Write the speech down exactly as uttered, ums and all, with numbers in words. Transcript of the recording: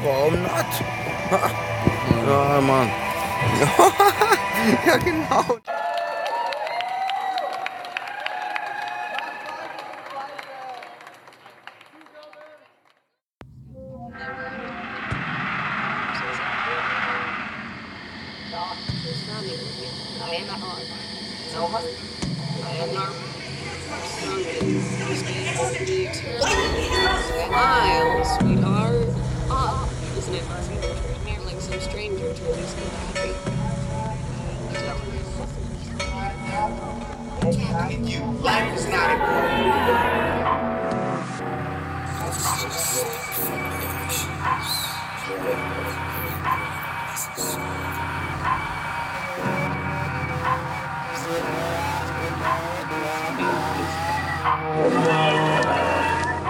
warum not? Ja, Mann. Ja, genau. Smile, sweetheart. Ah, isn't it you're like some stranger to me so happy? You, life is not a